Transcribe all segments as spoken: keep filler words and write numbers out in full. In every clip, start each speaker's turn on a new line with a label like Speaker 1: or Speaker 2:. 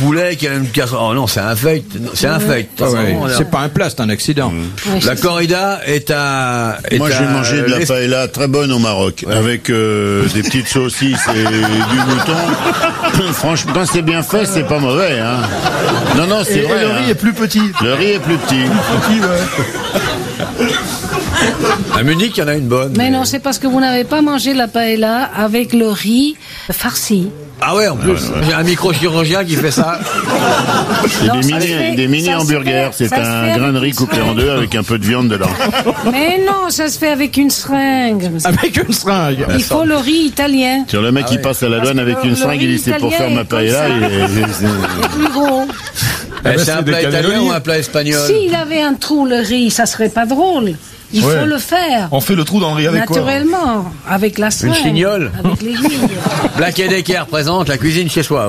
Speaker 1: poulet qui a une casserole. Oh non, c'est un feuille. C'est un feuille.
Speaker 2: Ah ouais, c'est pas un plat, c'est un accident.
Speaker 1: Mmh. La corrida est à... Est
Speaker 3: Moi,
Speaker 1: à,
Speaker 3: j'ai mangé de la paella très bonne au Maroc, ouais. avec euh, des petites saucisses et du mouton. Franchement, quand c'est bien fait, c'est pas mauvais. Hein. Non, non, c'est
Speaker 4: et,
Speaker 3: vrai.
Speaker 4: Et le riz
Speaker 3: hein.
Speaker 4: est plus petit.
Speaker 3: Le riz est plus petit.
Speaker 4: Plus petit, ouais.
Speaker 1: À Munich, il y en a une bonne.
Speaker 5: Mais, mais non, c'est parce que vous n'avez pas mangé la paella avec le riz farci.
Speaker 1: Ah ouais, en plus, ouais, ouais. J'ai un microchirurgien qui fait ça.
Speaker 3: C'est non, des mini, fait, des mini hamburgers, c'est un grain de riz coupé en deux avec un peu de viande dedans.
Speaker 5: Mais non, ça se fait avec une seringue.
Speaker 2: Avec une seringue.
Speaker 5: Il faut le riz italien.
Speaker 3: Sur le mec qui ah ouais. passe à la douane avec une seringue, il dit c'est pour faire ma paella.
Speaker 5: C'est plus gros.
Speaker 1: Eh, c'est un plat italien ou un plat espagnol?
Speaker 5: S'il avait un trou, le riz, ça serait pas drôle. Il ouais. faut le faire.
Speaker 4: On fait le trou dans le riz avec
Speaker 5: Naturellement,
Speaker 4: quoi?
Speaker 5: Naturellement, avec la seringue.
Speaker 1: Une chignole.
Speaker 5: Avec l'aiguille.
Speaker 1: Black et Decker présente la cuisine chez soi.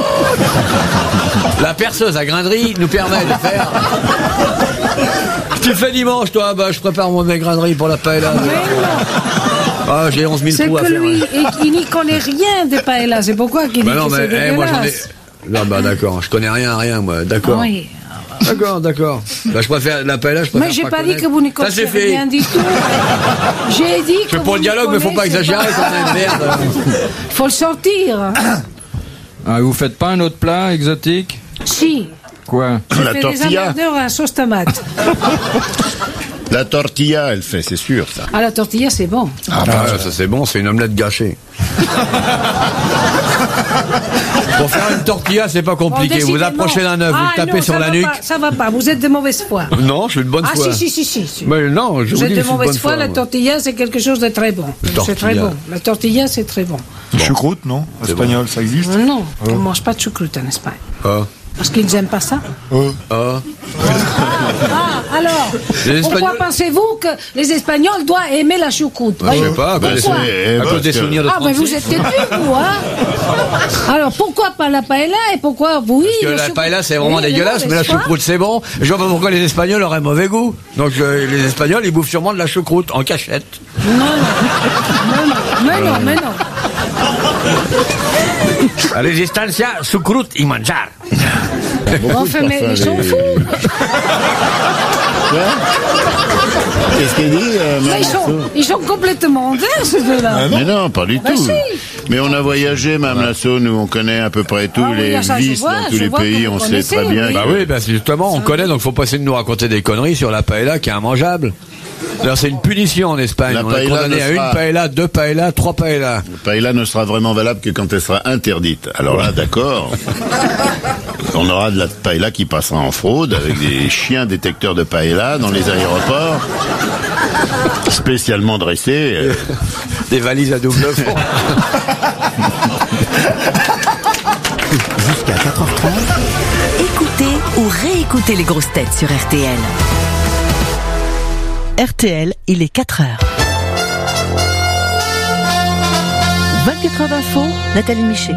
Speaker 1: La perceuse à grain de riz nous permet de faire... Tu fais dimanche, toi? Bah, je prépare mon grain de riz pour la paella. Ah, j'ai onze mille trous à faire.
Speaker 5: C'est que lui, ouais. il n'y connaît rien des paellas. C'est pourquoi qu'il dit bah non, que mais, c'est
Speaker 1: eh, moi j'en ai... Non, bah d'accord, je connais rien à rien, moi. D'accord. Oui. D'accord, d'accord. Bah, je préfère la paella, je préfère.
Speaker 5: Mais j'ai
Speaker 1: pas,
Speaker 5: pas
Speaker 1: connaître.
Speaker 5: dit que vous ne connaissez rien du tout. J'ai dit que.
Speaker 1: Je fais pour le dialogue, mais faut pas exagérer quand même, merde.
Speaker 5: Faut le sortir.
Speaker 2: Ah, vous faites pas un autre plat exotique?
Speaker 5: Si.
Speaker 2: Quoi?
Speaker 5: Je
Speaker 3: La
Speaker 5: fais
Speaker 3: tortilla.
Speaker 5: des emmerdeurs à sauce tomate.
Speaker 3: La tortilla, elle fait, c'est sûr, ça.
Speaker 5: Ah, la tortilla, c'est bon.
Speaker 1: Ah, bah, ça, c'est bon, c'est une omelette gâchée. Pour faire une tortilla, c'est pas compliqué. Bon, vous approchez d'un œuf, ah, vous le tapez non, sur la nuque.
Speaker 5: Pas, ça va pas, vous êtes de mauvaise foi.
Speaker 1: Non, je suis de bonne
Speaker 5: ah,
Speaker 1: foi.
Speaker 5: Ah, si, si, si. si.
Speaker 1: Mais non, je
Speaker 5: vous
Speaker 1: vous
Speaker 5: êtes
Speaker 1: dis,
Speaker 5: de mauvaise foi,
Speaker 1: foi,
Speaker 5: la tortilla, c'est quelque chose de très bon. C'est très bon. La tortilla, c'est très bon.
Speaker 4: bon. Choucroute, non? Espagnol, bon. Ça existe?
Speaker 5: Non, oh. on mange pas de choucroute en Espagne.
Speaker 1: Oh.
Speaker 5: Parce qu'ils n'aiment pas ça.
Speaker 1: Oh. Oh.
Speaker 5: Ah, alors, pourquoi pensez-vous que les Espagnols doivent aimer la choucroute?
Speaker 1: bah, Je sais pas,
Speaker 5: bah,
Speaker 1: c'est, à cause des souvenirs de
Speaker 5: Ah, mais vous êtes têtu, vous, hein? Alors, pourquoi pas la paella et pourquoi oui?
Speaker 1: Parce que la paella, c'est vraiment oui, dégueulasse, mais la choucroute, c'est bon. Je vois pas pourquoi les Espagnols auraient mauvais goût. Donc, euh, les Espagnols, ils bouffent sûrement de la choucroute en cachette.
Speaker 5: Non, non, mais non, mais non.
Speaker 1: La resistencia, choucroute y manjar.
Speaker 5: Enfin, mais ils sont fous.
Speaker 3: Qu'est-ce qu'il dit euh,
Speaker 5: ils, sont, ils sont complètement dingues, ces deux-là.
Speaker 3: Ah mais non, pas du bah tout. Si. Mais on a voyagé, Mme ouais. Lasso, nous on connaît à peu près tous ah, les oui, ça, vices vois, dans tous les pays, on sait très bien.
Speaker 1: Oui. Bah oui, bah justement, on ça connaît, donc faut pas essayer de nous raconter des conneries sur la paella qui est immangeable. Alors c'est une punition en Espagne. La on est condamné à sera... une paella, deux paellas, trois paellas.
Speaker 3: La paella ne sera vraiment valable que quand elle sera interdite. Alors là, d'accord. On aura de la paella qui passera en fraude avec des chiens détecteurs de paella dans les aéroports, spécialement dressés.
Speaker 1: Des valises à double fond.
Speaker 6: Jusqu'à quatre heures trente, écoutez ou réécoutez les grosses têtes sur R T L. R T L, il est quatre heures. vingt-quatre heures d'info, Nathalie Miché.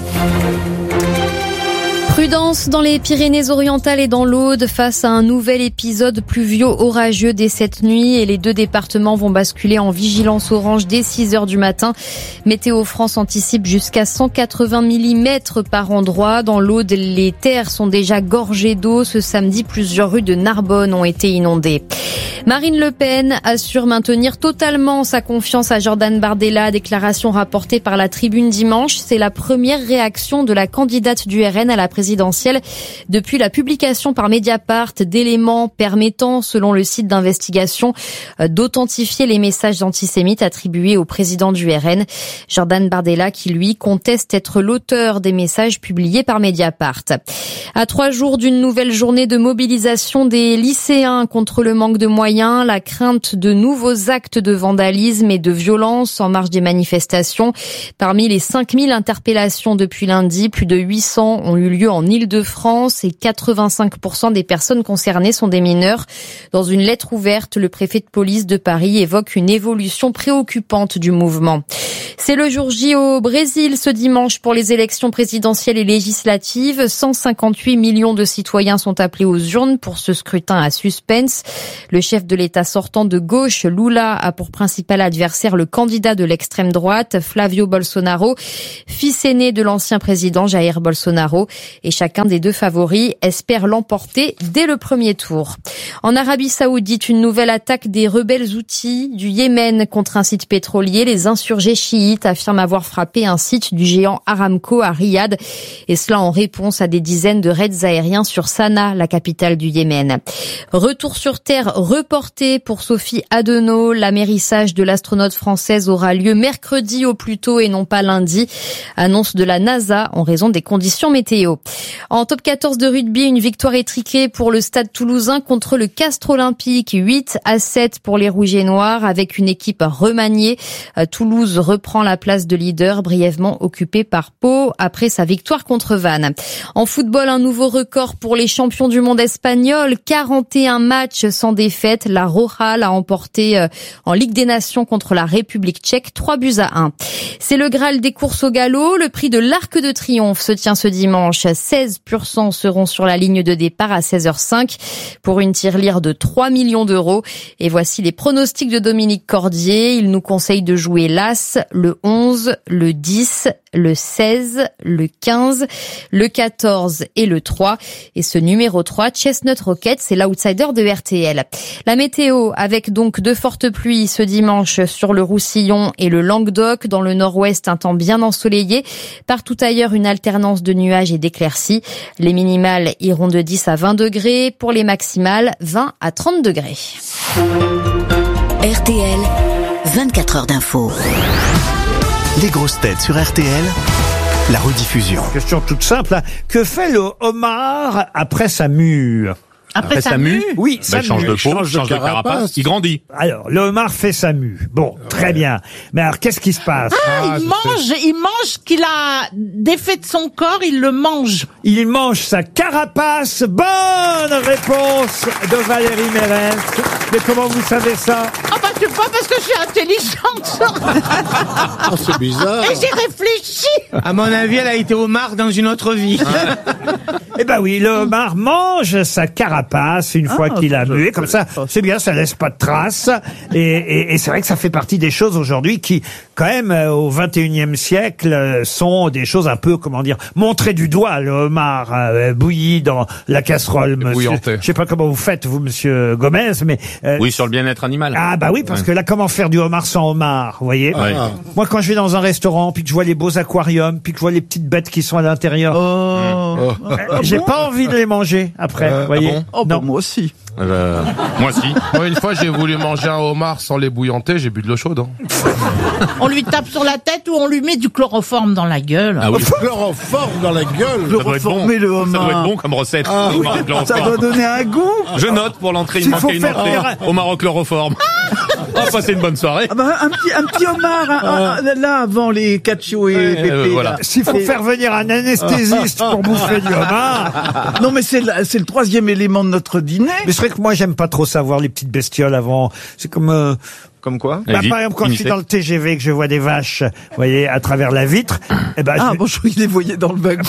Speaker 7: Prudence dans les Pyrénées-Orientales et dans l'Aude face à un nouvel épisode pluvieux orageux dès cette nuit et les deux départements vont basculer en vigilance orange dès six heures du matin. Météo France anticipe jusqu'à cent quatre-vingts millimètres par endroit. Dans l'Aude, les terres sont déjà gorgées d'eau. Ce samedi, plusieurs rues de Narbonne ont été inondées. Marine Le Pen assure maintenir totalement sa confiance à Jordan Bardella, déclaration rapportée par la Tribune dimanche. C'est la première réaction de la candidate du R N à la présidentielle depuis la publication par Mediapart d'éléments permettant, selon le site d'investigation, d'authentifier les messages antisémites attribués au président du R N. Jordan Bardella qui, lui, conteste être l'auteur des messages publiés par Mediapart. À trois jours d'une nouvelle journée de mobilisation des lycéens contre le manque de moyens, la crainte de nouveaux actes de vandalisme et de violence en marge des manifestations. Parmi les cinq mille interpellations depuis lundi, plus de huit cents ont eu lieu en Île-de-France et quatre-vingt-cinq pour cent des personnes concernées sont des mineurs. Dans une lettre ouverte, le préfet de police de Paris évoque une évolution préoccupante du mouvement. C'est le jour J au Brésil ce dimanche pour les élections présidentielles et législatives. cent cinquante-huit millions de citoyens sont appelés aux urnes pour ce scrutin à suspense. Le chef de l'État sortant de gauche, Lula, a pour principal adversaire le candidat de l'extrême droite, Flavio Bolsonaro, fils aîné de l'ancien président Jair Bolsonaro. et chacun des deux favoris espère l'emporter dès le premier tour. En Arabie Saoudite, une nouvelle attaque des rebelles houthis du Yémen contre un site pétrolier. Les insurgés chiites affirment avoir frappé un site du géant Aramco à Riyad, et cela en réponse à des dizaines de raids aériens sur Sanaa, la capitale du Yémen. Retour sur Terre reporté pour Sophie Adenau. L'amérissage de l'astronaute française aura lieu mercredi au plus tôt et non pas lundi. Annonce de la NASA en raison des conditions météo. En top quatorze de rugby, une victoire étriquée pour le Stade Toulousain contre le Castres Olympique. huit à sept pour les Rouges et Noirs avec une équipe remaniée. Toulouse reprend la place de leader brièvement occupée par Pau après sa victoire contre Vannes. En football, un nouveau record pour les champions du monde espagnols. quarante et un matchs sans défaite. La Roja l'a emporté en Ligue des Nations contre la République tchèque, trois buts à un. C'est le Graal des courses au galop. Le prix de l'Arc de Triomphe se tient ce dimanche. seize pur sang seront sur la ligne de départ à seize heures cinq pour une tirelire de trois millions d'euros. Et voici les pronostics de Dominique Cordier. Il nous conseille de jouer l'As, le onze, le dix, le seize, le quinze, le quatorze et le trois. Et ce numéro trois, Chestnut Rocket, c'est l'outsider de R T L. La météo, avec donc de fortes pluies ce dimanche sur le Roussillon et le Languedoc. Dans le nord-ouest, un temps bien ensoleillé. Partout ailleurs, une alternance de nuages et d'éclaircies. Les minimales iront de dix à vingt degrés. Pour les maximales, vingt à trente degrés.
Speaker 6: R T L, vingt-quatre heures d'info.
Speaker 8: Les grosses têtes sur R T L, la rediffusion.
Speaker 9: Question toute simple. Que fait le homard après sa mue?
Speaker 10: Après, Après sa mue,
Speaker 9: oui,
Speaker 10: bah, il change de peau, change, change de carapace. carapace, il grandit.
Speaker 9: Alors, le homard fait sa mue. Bon, très ouais. bien. Mais alors, qu'est-ce qui se passe?
Speaker 10: Ah, ah il mange, sais. il mange qu'il a défait de son corps, il le mange.
Speaker 9: Il mange sa carapace. Bonne réponse de Valérie Mérès. Mais comment vous savez ça?
Speaker 10: Ah bah tu vois, parce que je suis intelligente.
Speaker 3: Oh, c'est bizarre.
Speaker 10: Et j'ai réfléchi.
Speaker 11: À mon avis, elle a été homard dans une autre vie.
Speaker 9: Eh ben oui, le homard mange sa carapace une fois ah, qu'il a mué, comme ça, c'est bien, ça laisse pas de traces. Et, et, et c'est vrai que ça fait partie des choses aujourd'hui qui, quand même, au vingt et unième siècle, sont des choses un peu, comment dire, montrées du doigt. Le homard euh, bouilli dans la casserole, monsieur. Je sais pas comment vous faites, vous, monsieur Gomez, mais...
Speaker 10: Euh, oui, sur le bien-être animal.
Speaker 9: Ah bah oui, parce ouais. que là, comment faire du homard sans homard, vous voyez?
Speaker 10: Ouais.
Speaker 9: Moi, quand je vais dans un restaurant, puis que je vois les beaux aquariums, puis que je vois les petites bêtes qui sont à l'intérieur,
Speaker 11: oh.
Speaker 9: euh, j'ai pas envie de les manger après,
Speaker 11: euh,
Speaker 9: vous voyez?
Speaker 11: Ah bon oh, bah, moi aussi.
Speaker 10: Euh, moi aussi.
Speaker 12: Moi, une fois, j'ai voulu manger un homard sans les bouillanter, j'ai bu de l'eau chaude. Hein.
Speaker 10: On lui tape sur la tête ou on lui met du chloroforme dans la gueule.
Speaker 3: Ah oui. Chloroforme dans la gueule.
Speaker 10: Ça doit être bon.
Speaker 11: Le homard.
Speaker 10: Ça doit être bon comme recette.
Speaker 11: Ah, oui. Ça doit donner un goût.
Speaker 10: Je note pour l'entrée, il manquait une entrée. Homard au chloroforme. On va passer une bonne soirée.
Speaker 11: Ah bah, un petit, un petit homard, un, un, là, avant les cacio et
Speaker 10: ouais,
Speaker 11: pépé.
Speaker 10: Euh, voilà.
Speaker 9: S'il faut et... faire venir un anesthésiste pour bouffer du homard.
Speaker 11: Non, mais c'est le, c'est le troisième élément de notre dîner.
Speaker 9: Mais c'est vrai que moi, j'aime pas trop savoir les petites bestioles avant. C'est comme... Euh...
Speaker 11: Comme quoi?
Speaker 9: Bah, par exemple, quand je suis dans le T G V, que je vois des vaches, vous voyez, à travers la vitre, eh ben,
Speaker 11: ah,
Speaker 9: je...
Speaker 11: bon, je les voyais dans le wagon.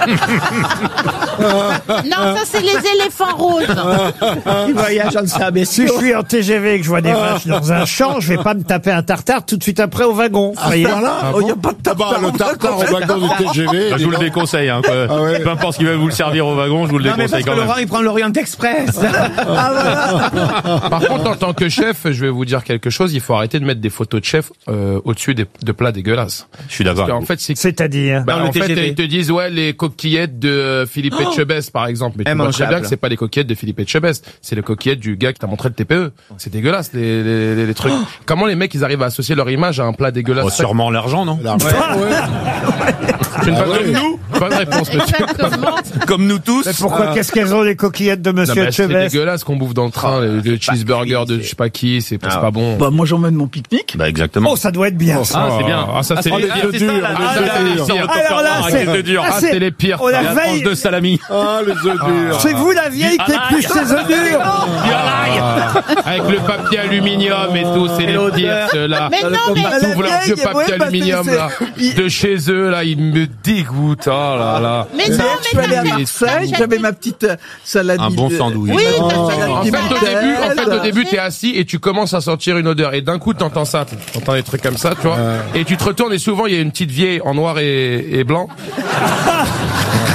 Speaker 10: Non, ça, c'est les éléphants roses.
Speaker 11: Ils voyagent en ça,
Speaker 9: si je suis en T G V et que je vois des vaches dans un champ, je vais pas me taper un tartare tout de suite après au wagon.
Speaker 3: Ah, voyez. Là,
Speaker 11: ah, il n'y a pas de tartare.
Speaker 3: Ah bah, le tartare au wagon du T G V.
Speaker 10: Bah, je vous le déconseille, hein, quoi. Ah, ouais. Peu importe ce qu'ils veulent vous le servir au wagon, je vous le non, déconseille
Speaker 11: mais parce
Speaker 10: quand
Speaker 11: que
Speaker 10: même.
Speaker 11: Laurent, il prend l'Orient Express. Ah,
Speaker 12: voilà. Par contre, en tant que chef, je vais vous dire quelque chose, il faut arrêter de mettre des photos de chefs euh, au-dessus des, de plats dégueulasses.
Speaker 10: Je suis d'accord.
Speaker 12: Parce qu'en fait, c'est...
Speaker 9: C'est-à-dire
Speaker 12: bah, en fait, ils te disent, ouais, les coquillettes de Philippe oh Etchebest, par exemple. Mais tu vois très bien que c'est pas les coquillettes de Philippe Etchebest. C'est les coquillettes du gars qui t'a montré le T P E. C'est dégueulasse, les, les, les, les trucs. Oh. Comment les mecs, ils arrivent à associer leur image à un plat dégueulasse?
Speaker 10: Oh, sûrement l'argent, non?
Speaker 3: L'argent, ouais.
Speaker 12: Tu ne ah, ouais. Comme nous? Bonne réponse, monsieur.
Speaker 10: Comme nous tous.
Speaker 9: Mais pourquoi, ah. qu'est-ce qu'elles ont, les coquillettes de monsieur Etchebest?
Speaker 12: C'est dégueulasse qu'on bouffe dans le train, le, le cheeseburger de je sais pas qui, c'est ah. pas bon.
Speaker 11: Bah, moi, j'emmène mon pique-nique.
Speaker 10: Bah, exactement.
Speaker 9: Oh, ça doit être bien, ça.
Speaker 10: Ah, c'est bien.
Speaker 12: Ah, ça, c'est
Speaker 10: ah,
Speaker 12: les
Speaker 10: œufs durs.
Speaker 9: Alors là, c'est...
Speaker 12: Ah, c'est les pires.
Speaker 9: Oh, la
Speaker 10: la tranche de salami.
Speaker 3: Ah, les œufs durs.
Speaker 9: C'est vous, la vieille, qui épluche ses œufs durs.
Speaker 12: Avec le papier aluminium et tout, c'est les pires, ceux-là.
Speaker 10: Mais non, mais...
Speaker 12: Ils ouvrent leur vieux papier aluminium, là. De chez eux, là, ils me dégoûtent. Oh là là.
Speaker 10: Mais non, mais
Speaker 11: je suis allé à Marseille, j'avais ma petite salade.
Speaker 10: Un bon sandwich. Oui,
Speaker 12: en fait, au début, en fait, au début, t'es assis et tu commences à sentir une odeur. Et d'un coup, t'entends ça. T'entends des trucs comme ça, tu vois. Et tu te retournes et souvent, il y a une petite vieille en noir et, et blanc.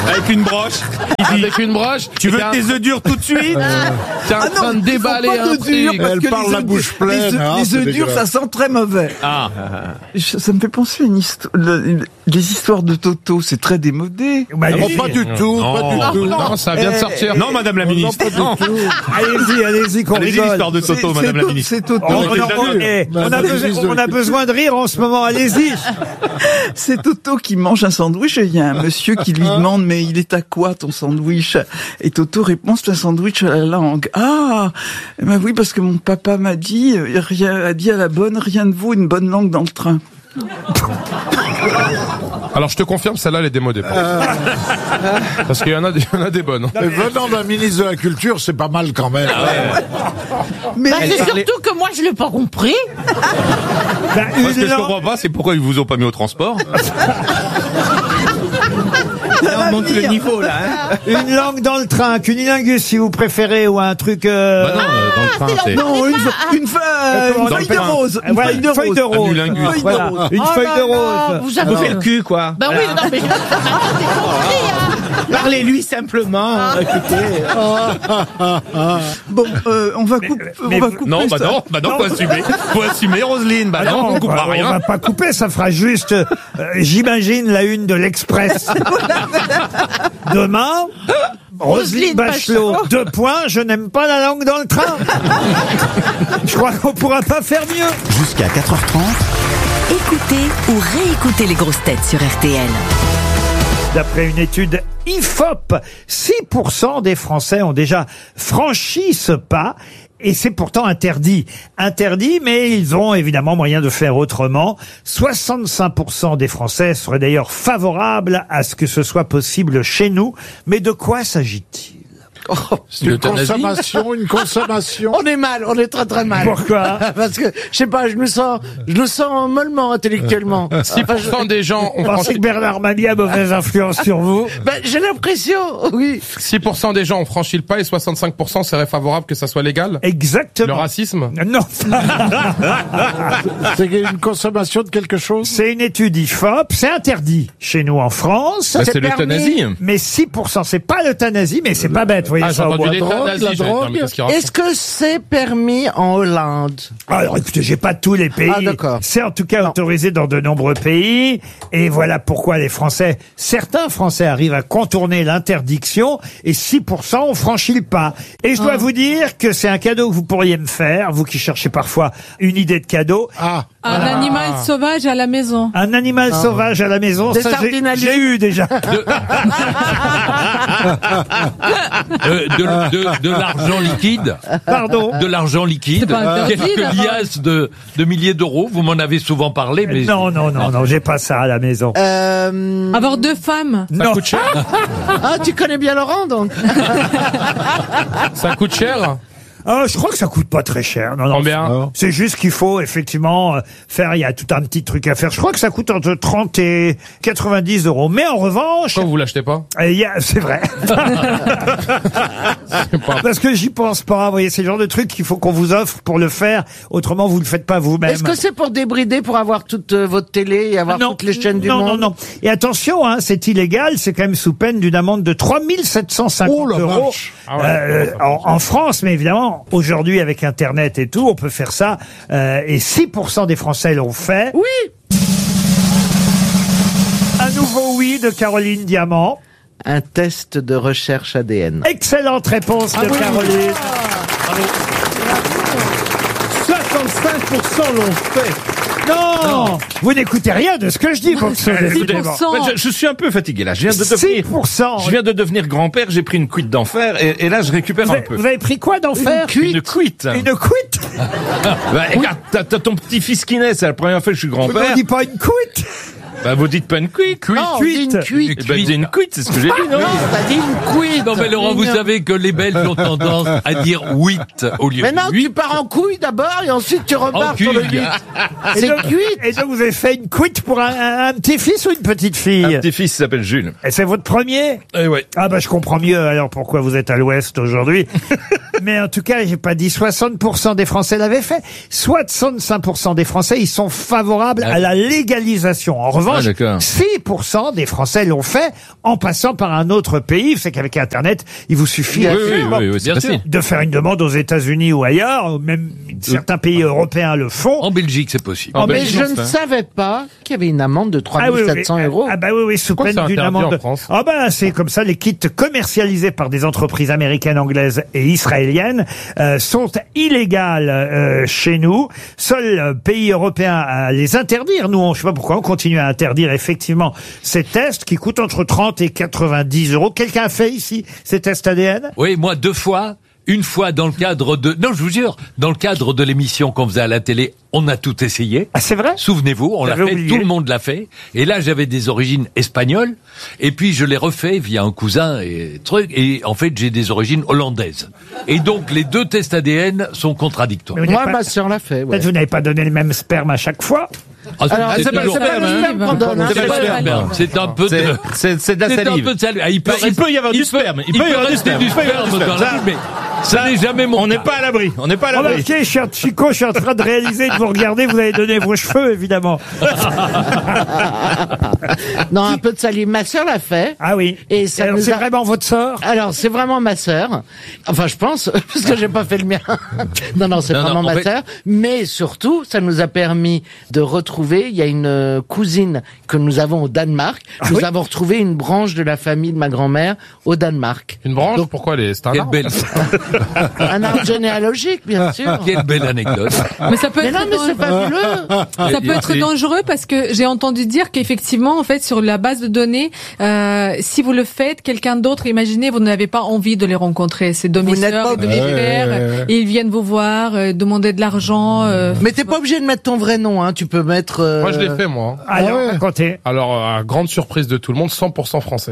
Speaker 10: Avec une broche.
Speaker 12: Avec une broche.
Speaker 10: Tu veux tes œufs durs tout de suite?
Speaker 12: T'es en
Speaker 11: Ah
Speaker 12: train
Speaker 11: non,
Speaker 12: de déballer
Speaker 11: il faut pas
Speaker 12: un
Speaker 11: d'œufs durs,
Speaker 12: truc.
Speaker 11: parce
Speaker 3: Elle
Speaker 11: que
Speaker 3: parle
Speaker 11: les
Speaker 3: la
Speaker 11: œufs-
Speaker 3: bouche
Speaker 11: les
Speaker 3: pleine,
Speaker 11: œufs-
Speaker 3: hein,
Speaker 11: Les
Speaker 3: c'est
Speaker 11: œufs durs,
Speaker 3: dégueulasse.
Speaker 11: ça sent très mauvais.
Speaker 10: Ah.
Speaker 11: Je- Ça me fait penser à une histoire. le- Les histoires de Toto, c'est très démodé.
Speaker 9: Bah,
Speaker 3: Ah,
Speaker 9: allez-y,
Speaker 3: pas du tout,
Speaker 10: Non.
Speaker 3: pas du
Speaker 10: Non,
Speaker 3: tout.
Speaker 12: Non, ça vient de
Speaker 11: Eh,
Speaker 12: sortir.
Speaker 10: Non, madame la ministre. Non.
Speaker 9: allez-y, allez-y, qu'on
Speaker 10: Allez-y,
Speaker 9: rigole.
Speaker 10: l'histoire de Toto,
Speaker 11: C'est-
Speaker 10: madame
Speaker 11: c'est
Speaker 10: la
Speaker 11: To-
Speaker 10: ministre.
Speaker 11: C'est Toto.
Speaker 9: On,
Speaker 10: On
Speaker 9: on-
Speaker 10: les a
Speaker 9: on-
Speaker 10: vus.
Speaker 9: eh, on a
Speaker 3: Madame
Speaker 9: besoin,
Speaker 3: Gisèle.
Speaker 9: on a besoin de rire en ce moment, allez-y.
Speaker 11: C'est Toto qui mange un sandwich et il y a un monsieur qui lui demande mais il est à quoi ton sandwich? Et Toto répond c'est un sandwich à la langue. Ah, eh ben oui parce que mon papa m'a dit euh, rien a dit à la bonne rien ne vaut une bonne langue dans le train.
Speaker 12: Alors je te confirme, celle-là elle est démodée. Parce qu'il y en a des, il y en a des bonnes. hein.
Speaker 3: Mais venant d'un ministre de la Culture, c'est pas mal quand même.
Speaker 11: Mais
Speaker 13: Bah, c'est surtout que moi je l'ai pas compris.
Speaker 9: Bah,
Speaker 10: Moi, ce
Speaker 9: une
Speaker 10: que je
Speaker 9: langue-
Speaker 10: comprends pas, c'est pourquoi ils vous ont pas mis au transport.
Speaker 11: on monte le niveau
Speaker 9: là. Hein. Une langue dans le train, cunilingus si vous préférez, ou un truc. Euh...
Speaker 10: Bah non, euh, dans le train, c'est.
Speaker 11: non une, fa- une, fa- euh,
Speaker 9: Comment
Speaker 11: une
Speaker 9: on
Speaker 11: feuille de
Speaker 9: appelle un-
Speaker 11: rose. Une
Speaker 9: Voilà,
Speaker 11: feuille de
Speaker 9: une feuille de
Speaker 11: rose.
Speaker 9: rose.
Speaker 10: Cunilingus.
Speaker 11: Feuille de
Speaker 9: Voilà,
Speaker 11: rose.
Speaker 9: une
Speaker 13: Oh
Speaker 9: feuille
Speaker 13: là
Speaker 9: de
Speaker 13: là,
Speaker 9: rose.
Speaker 13: vous avez-
Speaker 14: Vous faites le cul, quoi.
Speaker 13: Bah oui, non mais attendez, compris, hein.
Speaker 14: Parlez-lui simplement. Écoutez.
Speaker 11: Bon, euh, on va couper.
Speaker 9: mais-
Speaker 11: On va couper
Speaker 10: Non, bah
Speaker 11: ça.
Speaker 10: non, bah non, faut assumer. Faut assumer, Roselyne. Bah
Speaker 9: Ah
Speaker 10: non, on coupera
Speaker 9: on
Speaker 10: rien.
Speaker 9: va pas couper, ça fera juste, euh, j'imagine, la une de l'Express. Demain, Roselyne Bachelot, deux points, je n'aime pas la langue dans le train. Je crois qu'on pourra pas faire mieux.
Speaker 8: Jusqu'à quatre heures trente,
Speaker 6: Écoutez ou réécoutez les grosses têtes sur R T L.
Speaker 9: D'après une étude I F O P, six pour cent des Français ont déjà franchi ce pas. Et c'est pourtant interdit. Interdit, mais ils ont évidemment moyen de faire autrement. soixante-cinq pour cent des Français seraient d'ailleurs favorables à ce que ce soit possible chez nous. Mais de quoi s'agit-il?
Speaker 3: Une consommation, une consommation.
Speaker 14: On est mal, on est très très mal.
Speaker 9: Pourquoi?
Speaker 14: Parce que, je sais pas, je me sens, je me sens mollement intellectuellement.
Speaker 12: six pour cent des gens ont
Speaker 9: Vous pensez que
Speaker 12: franchi,
Speaker 9: Bernard Mabie a mauvaise influence sur vous?
Speaker 14: Ben, j'ai l'impression, oui.
Speaker 12: six pour cent des gens ont franchi le pas et soixante-cinq pour cent seraient favorables que ça soit légal. Le
Speaker 9: Exactement.
Speaker 12: racisme.
Speaker 9: Non.
Speaker 3: C'est une consommation de quelque chose.
Speaker 9: C'est une étude I F O P. C'est interdit chez nous en France.
Speaker 10: Bah, c'est l'euthanasie.
Speaker 9: Mais six pour cent, c'est pas l'euthanasie, mais c'est pas bête, vous voyez
Speaker 12: Ah, j'ai
Speaker 9: ça au
Speaker 12: entendu
Speaker 9: moins.
Speaker 12: l'euthanasie.
Speaker 3: la
Speaker 12: j'ai dit, non, mais
Speaker 3: drogue.
Speaker 12: qu'est-ce qu'il raconte
Speaker 14: Est-ce que c'est permis en Hollande?
Speaker 9: Alors écoutez, j'ai pas tous les pays.
Speaker 14: Ah, d'accord.
Speaker 9: C'est en tout cas autorisé dans de nombreux pays. Et voilà pourquoi les Français, certains Français arrivent à contourner l'interdiction et six pour cent ont franchi le pas. Et je dois vous dire que c'est un cadeau que vous pourriez me faire, vous qui cherchez parfois une idée de cadeau.
Speaker 3: Ah,
Speaker 15: Un animal sauvage à la maison.
Speaker 9: Un animal sauvage à la maison,
Speaker 14: Des
Speaker 9: ça j'ai-
Speaker 14: sardines à
Speaker 9: j'ai
Speaker 14: l'huile.
Speaker 9: eu déjà.
Speaker 16: Euh, de, de, de l'argent liquide.
Speaker 9: Pardon.
Speaker 16: De l'argent liquide.
Speaker 15: C'est pas interdit,
Speaker 16: Quelques
Speaker 15: d'abord.
Speaker 16: liasses de, de milliers d'euros. Vous m'en avez souvent parlé, mais.
Speaker 9: Non, non, non, non, j'ai pas ça à la maison.
Speaker 14: Euh...
Speaker 15: Avoir deux femmes.
Speaker 12: Ça
Speaker 9: Non.
Speaker 12: coûte cher.
Speaker 14: Ah, tu connais bien Laurent, donc.
Speaker 12: Ça coûte cher.
Speaker 9: Ah, je crois que ça coûte pas très cher. Non, non.
Speaker 12: Combien?
Speaker 9: C'est juste qu'il faut effectivement euh, faire. Il y a tout un petit truc à faire. Je crois que ça coûte entre trente et quatre-vingt-dix euros. Mais en revanche,
Speaker 12: Pourquoi vous l'achetez pas?
Speaker 9: euh, il y a- c'est vrai.
Speaker 12: C'est pas-
Speaker 9: Parce que j'y pense pas. Vous voyez, c'est le genre de truc qu'il faut qu'on vous offre pour le faire. Autrement, vous le faites pas vous-même.
Speaker 14: Est-ce que c'est pour débrider, pour avoir toute euh, votre télé et avoir
Speaker 9: non,
Speaker 14: toutes les chaînes du
Speaker 9: non,
Speaker 14: monde?
Speaker 9: non, non. Et attention, hein, c'est illégal. C'est quand même sous peine d'une amende de trois mille sept cent cinquante
Speaker 3: Oh la
Speaker 9: euros
Speaker 3: vache.
Speaker 12: Ah ouais.
Speaker 9: euh, en, en France. Mais évidemment, aujourd'hui, avec Internet et tout, on peut faire ça. Euh, et six pour cent des Français l'ont fait.
Speaker 14: Oui.
Speaker 9: Un nouveau oui de Caroline Diamant.
Speaker 14: Un test de recherche A D N.
Speaker 9: Excellente réponse de
Speaker 14: Ah oui.
Speaker 9: Caroline.
Speaker 14: soixante-cinq pour cent l'ont fait.
Speaker 9: Non, vous n'écoutez rien de ce que je dis, pour
Speaker 10: Écoutez,
Speaker 9: décidément.
Speaker 10: en fait, je, je suis un peu fatigué là. Je viens de
Speaker 9: six
Speaker 10: devenir,
Speaker 9: pour cent.
Speaker 10: je viens de devenir grand-père. J'ai pris une cuite d'enfer et, et là je récupère
Speaker 9: Vous
Speaker 10: un
Speaker 9: avez,
Speaker 10: peu.
Speaker 9: vous avez pris quoi d'enfer?
Speaker 10: Une cuite.
Speaker 9: Une cuite.
Speaker 10: Bah, regarde, t'as, t'as ton petit-fils qui naît. C'est la première fois que je suis
Speaker 9: On
Speaker 10: grand-père.
Speaker 9: dit pas une cuite.
Speaker 10: Bah, vous dites pas une cuite.
Speaker 14: Non, on dit une cuite.
Speaker 10: Eh ben, dis une cuite, c'est ce que j'ai dit, non?
Speaker 14: Non, t'as dit une couille.
Speaker 16: Non, mais Laurent, vous savez que les Belges ont tendance à dire huit au lieu
Speaker 14: Mais
Speaker 16: de
Speaker 14: non, tu
Speaker 16: huit.
Speaker 14: pars en couille d'abord et ensuite tu repars
Speaker 16: En
Speaker 14: sur le
Speaker 16: couille.
Speaker 14: huit.
Speaker 9: Et
Speaker 14: C'est
Speaker 9: donc,
Speaker 14: cuite.
Speaker 9: et donc vous avez fait une cuite pour un, un- un petit-fils ou une petite fille?
Speaker 10: Un petit-fils qui s'appelle Jules.
Speaker 9: Et c'est votre premier?
Speaker 10: Eh ouais.
Speaker 9: Ah bah je comprends mieux alors pourquoi vous êtes à l'ouest aujourd'hui. mais en tout cas, j'ai pas dit soixante pour cent des Français l'avaient fait. soixante-cinq pour cent des Français, ils sont favorables à la légalisation. En revanche,
Speaker 2: Ah,
Speaker 9: six pour cent des Français l'ont fait en passant par un autre pays. C'est qu'avec Internet, il vous suffit
Speaker 2: Oui, oui, oui, oui, c'est facile.
Speaker 9: de faire une demande aux États-Unis ou ailleurs, ou même certains pays européens le font.
Speaker 2: En Belgique, c'est possible.
Speaker 9: En
Speaker 14: Mais
Speaker 9: Belgique,
Speaker 14: je ne savais pas qu'il y avait une amende de trois
Speaker 9: Ah oui,
Speaker 14: mille sept cents
Speaker 9: oui,
Speaker 14: euros.
Speaker 9: Ah bah oui, oui, sous
Speaker 12: Pourquoi
Speaker 9: peine
Speaker 12: c'est
Speaker 9: d'une
Speaker 12: interdit en
Speaker 9: amende.
Speaker 12: France
Speaker 9: Ah bah c'est comme ça, les kits commercialisés par des entreprises américaines, anglaises et israéliennes euh, sont illégales euh, chez nous. Seul euh, pays européen à les interdire. Nous, on, je sais pas pourquoi on continue à interdire effectivement ces tests qui coûtent entre trente et quatre-vingt-dix euros. Quelqu'un a fait ici ces tests A D N?
Speaker 16: Oui, moi deux fois. Une fois dans le cadre de... Non, je vous jure, dans le cadre de l'émission qu'on faisait à la télé, on a tout essayé.
Speaker 9: Ah, c'est vrai?
Speaker 16: Souvenez-vous, on l'a
Speaker 9: J'avais
Speaker 16: fait,
Speaker 9: oublié.
Speaker 16: tout le monde l'a fait. Et là, j'avais des origines espagnoles. Et puis, je l'ai refait via un cousin et truc. Et en fait, j'ai des origines hollandaises. Et donc, les deux tests A D N sont contradictoires.
Speaker 9: Mais vous
Speaker 14: Moi,
Speaker 9: n'avez pas-
Speaker 14: ma sœur l'a fait. Ouais.
Speaker 9: Peut-être vous n'avez pas donné le même sperme à chaque fois.
Speaker 16: Ah, c'est-
Speaker 14: Alors,
Speaker 16: c'est
Speaker 14: c'est pas,
Speaker 16: toujours-
Speaker 14: c'est pas le sperme qu'on donne. hein.
Speaker 16: C'est pas le sperme, c'est un peu de...
Speaker 10: C'est c'est de la
Speaker 16: C'est un
Speaker 10: salive.
Speaker 16: peu de salive. Ah, il peut,
Speaker 10: Bah, il peut y avoir du sperme. Il peut y avoir du
Speaker 16: rester
Speaker 10: sperme.
Speaker 16: du
Speaker 10: Il peut y avoir du
Speaker 16: sperme dans
Speaker 10: sperme.
Speaker 16: la
Speaker 10: Ça-
Speaker 16: vie, mais ça n'est jamais mon
Speaker 10: On n'est
Speaker 16: cas.
Speaker 10: pas à l'abri. On n'est pas à l'abri.
Speaker 9: Remarquez, cher Chico, je suis en train de réaliser, de vous regarder, vous avez donné vos cheveux, évidemment.
Speaker 14: Non, un peu de salive. Ma sœur l'a fait.
Speaker 9: Ah oui.
Speaker 14: Et ça
Speaker 9: Alors,
Speaker 14: nous
Speaker 9: c'est
Speaker 14: a-
Speaker 9: vraiment votre sœur?
Speaker 14: Alors, c'est vraiment ma sœur. Enfin, je pense, parce que j'ai pas fait le mien. non, non, c'est
Speaker 16: Non, non,
Speaker 14: vraiment
Speaker 16: en
Speaker 14: ma
Speaker 16: fait-
Speaker 14: sœur. Mais surtout, ça nous a permis de retrouver, il y a une euh, cousine que nous avons au Danemark.
Speaker 9: Ah
Speaker 14: nous
Speaker 9: oui
Speaker 14: avons retrouvé une branche de la famille de ma grand-mère au Danemark.
Speaker 12: Une branche, pourquoi les c'est un
Speaker 16: Quelle
Speaker 12: arbre
Speaker 16: belle,
Speaker 14: Un arbre généalogique, bien sûr.
Speaker 16: quelle belle anecdote.
Speaker 15: Mais ça peut
Speaker 14: Mais
Speaker 15: être
Speaker 14: non, mais c'est fabuleux.
Speaker 15: Ça peut être dangereux parce que j'ai entendu dire qu'effectivement, en fait, sur la base de données, euh, si vous le faites, quelqu'un d'autre, imaginez, vous n'avez pas envie de les rencontrer. C'est
Speaker 14: n'êtes pas
Speaker 15: demi-sœurs,
Speaker 14: obligé.
Speaker 15: demi-frères, et ils viennent vous voir, euh, demander de l'argent. euh,
Speaker 14: Mais t'es pas obligé de mettre ton vrai nom, hein. Tu peux mettre. euh,
Speaker 12: Moi, je l'ai fait, moi. hein.
Speaker 9: Alors, racontez.
Speaker 12: Alors, à grande surprise de tout le monde, cent pour cent français.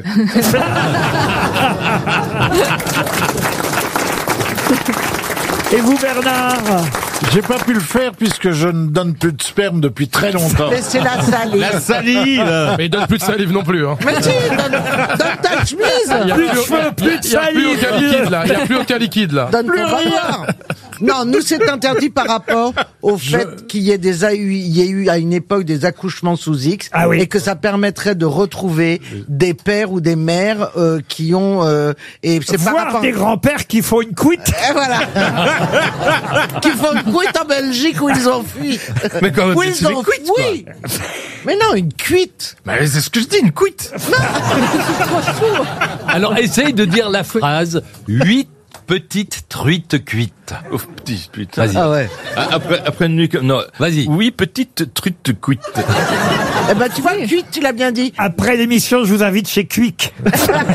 Speaker 9: Et vous, Bernard?
Speaker 17: J'ai pas pu le faire puisque je ne donne plus de sperme depuis très longtemps.
Speaker 14: Mais c'est la salive.
Speaker 10: La salive.
Speaker 12: Mais il donne plus de salive non plus. Hein.
Speaker 14: Mais si, donne, donne ta chemise.
Speaker 12: Il y a
Speaker 9: Plus de
Speaker 12: plus,
Speaker 9: cheveux, plus de
Speaker 12: il y a plus aucun
Speaker 9: salive.
Speaker 12: liquide là. Il y a plus aucun liquide là.
Speaker 14: Donne plus rien. Non, nous c'est interdit par rapport au fait qu'il y ait des a- il y ait eu à une époque des accouchements sous X
Speaker 9: Ah oui.
Speaker 14: et que ça permettrait de retrouver des pères ou des mères euh, qui ont euh, et c'est par
Speaker 9: Voir
Speaker 14: rapport
Speaker 9: des grands-pères qui font une cuite.
Speaker 14: et voilà qui font une cuite en Belgique où ils ont fui.
Speaker 10: Mais quand même,
Speaker 14: Où
Speaker 10: c'est
Speaker 14: ils
Speaker 10: une
Speaker 14: ont
Speaker 10: cuite, quoi.
Speaker 14: fui. Mais non, une cuite.
Speaker 10: Mais c'est ce que je dis, une cuite.
Speaker 16: Alors, essaye de dire la phrase huit petites truites cuites.
Speaker 10: Oh, petit, putain.
Speaker 16: Vas-y.
Speaker 14: Ah ouais.
Speaker 10: Ah, Après, après une nuit comme... Non.
Speaker 16: Vas-y.
Speaker 10: Oui, petite truite cuite.
Speaker 14: Eh ben tu vois, cuite, tu l'as bien dit.
Speaker 9: Après l'émission, je vous invite chez Quick.